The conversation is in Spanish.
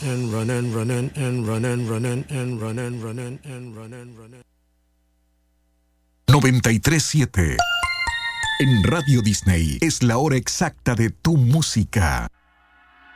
and run and run and run and run and run and run and run and run. 93.7 en Radio Disney es la hora exacta de tu música.